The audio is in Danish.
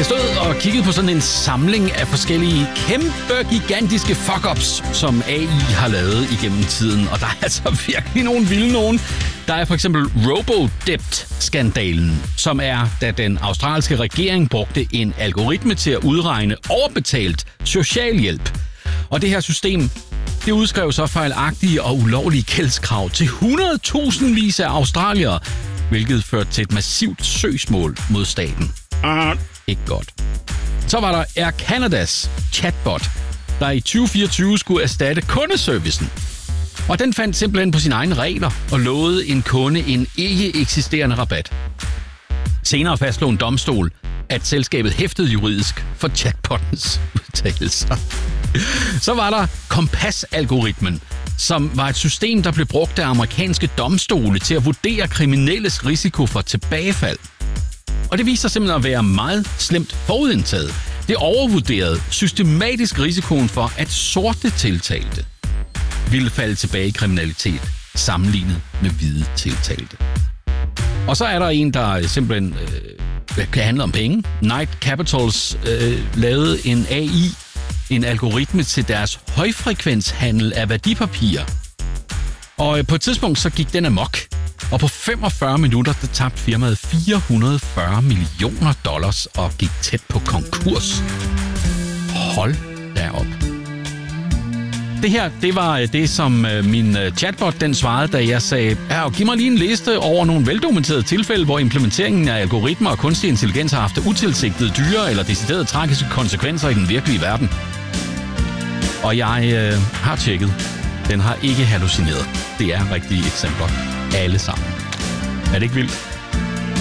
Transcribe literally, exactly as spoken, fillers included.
Jeg stod og kiggede på sådan en samling af forskellige kæmpe, gigantiske fuck-ups, som A I har lavet igennem tiden. Og der er altså virkelig nogle vilde nogen. Der er for eksempel Robodebt-skandalen, som er, da den australske regering brugte en algoritme til at udregne overbetalt socialhjælp. Og det her system, det udskrev så fejlagtige og ulovlige gældskrav til hundredtusindvis af australiere, hvilket førte til et massivt søgsmål mod staten. Uh, ikke godt. Så var der Air Canadas chatbot, der i tyve fireogtyve skulle erstatte kundeservicen. Og den fandt simpelthen på sine egne regler og lovede en kunde en ikke eksisterende rabat. Senere fastslog en domstol, at selskabet hæftede juridisk for chatbottens udtalelser. Så var der Kompas-algoritmen, som var et system, der blev brugt af amerikanske domstole til at vurdere kriminelles risiko for tilbagefald. Og det viste sig simpelthen at være meget slemt forudindtaget. Det overvurderede systematisk risikoen for, at sorte tiltalte ville falde tilbage i kriminalitet, sammenlignet med hvide tiltalte. Og så er der en, der simpelthen øh, kan handle om penge. Knight Capitals øh, lavede en A I, en algoritme til deres højfrekvenshandel af værdipapirer. Og på et tidspunkt så gik den amok. Og på femogfyrre minutter, der tabte firmaet fire hundrede og fyrre millioner dollars og gik tæt på konkurs. Hold da op. Det her, det var det, som min chatbot, den svarede, da jeg sagde, ja, giv mig lige en liste over nogle veldokumenterede tilfælde, hvor implementeringen af algoritmer og kunstig intelligens har haft utilsigtede dyre eller deciderede tragiske konsekvenser i den virkelige verden. Og jeg øh, har tjekket. Den har ikke hallucineret. Det er rigtige eksempler. Alle sammen. Er det ikke vildt?